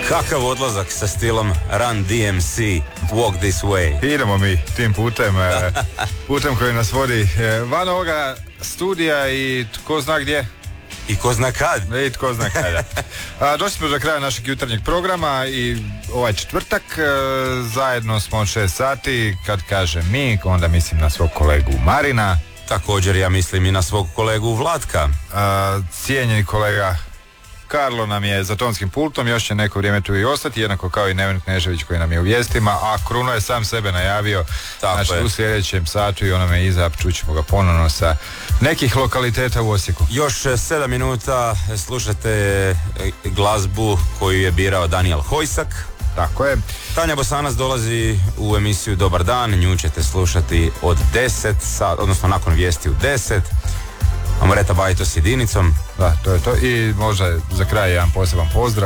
Kakav odlazak sa stilom Run DMC, Walk This Way. Idemo mi tim putem koji nas vodi van ovoga studija i tko zna gdje. I ko zna kad. I tko zna kada. Došli smo do kraja našeg jutarnjeg programa i ovaj četvrtak zajedno smo od 6 sati. Kad kažem mi, onda mislim na svog kolegu Marina. Također ja mislim i na svog kolegu Vlatka. Cijenjeni kolega Karlo nam je za tonskim pultom, još će neko vrijeme tu i ostati, jednako kao i Neven Knežević koji nam je u vijestima, a Kruno je sam sebe najavio. Znači u sljedećem satu i onome iza čućemo ga ponovno sa nekih lokaliteta u Osijeku. Još 7 minuta slušate glazbu koju je birao Daniel Hojsak. Tako je. Tanja Bosanac dolazi u emisiju Dobar dan, nju ćete slušati od 10 odnosno nakon vijesti u 10. Amoreta Bajto s jedinicom. Da, to je to. I možda za kraj jedan poseban pozdrav.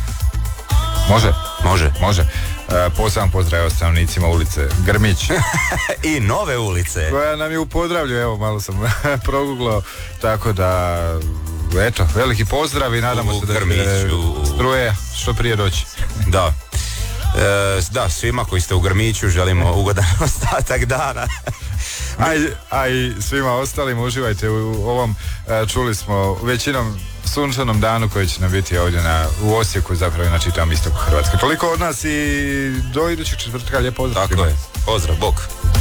Može. Poseban pozdrav stanovnicima ulice Grmić. I nove ulice. Koja nam je u Podravlju, evo malo sam proguglao, tako da eto, veliki pozdrav i nadamo se da će struje što prije doći. Da. Da, svima koji ste u Grmiću želimo ugodan ostatak dana. A i svima ostalim uživajte u ovom, čuli smo, većinom sunčanom danu koji će nam biti ovdje u Osijeku, zapravo na čitavom istoku Hrvatske. Toliko od nas i do idućeg četvrtka, lijep pozdrav. Tako je, pozdrav, bok.